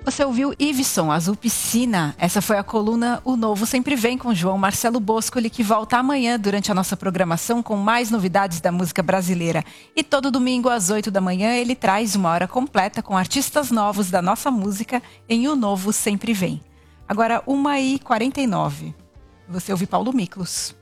Você ouviu Iveson, Azul Piscina. Essa foi a coluna O Novo Sempre Vem, com João Marcelo Boscoli, que volta amanhã durante a nossa programação com mais novidades da música brasileira. E todo domingo às 8 da manhã ele traz uma hora completa com artistas novos da nossa música em O Novo Sempre Vem. Agora 1h49. Você ouve Paulo Miklos.